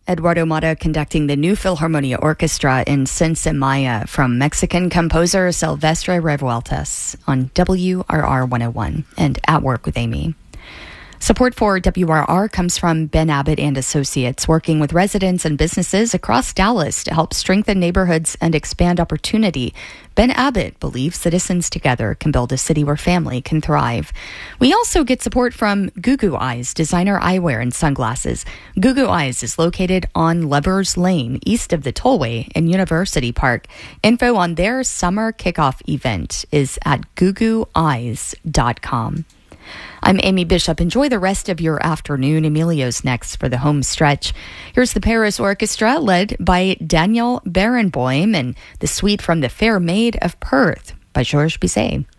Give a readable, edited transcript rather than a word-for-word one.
Eduardo Mata conducting the New Philharmonia Orchestra in Sensimaya from Mexican composer Silvestre Revueltas on WRR 101 and At Work with Amy. Support for WRR comes from Ben Abbott and Associates, working with residents and businesses across Dallas to help strengthen neighborhoods and expand opportunity. Ben Abbott believes citizens together can build a city where family can thrive. We also get support from Gugu Eyes, designer eyewear and sunglasses. Gugu Eyes is located on Lovers Lane, east of the Tollway in University Park. Info on their summer kickoff event is at gugueyes.com. I'm Amy Bishop. Enjoy the rest of your afternoon. Emilio's next for the home stretch. Here's the Paris Orchestra led by Daniel Barenboim and the suite from the Fair Maid of Perth by Georges Bizet.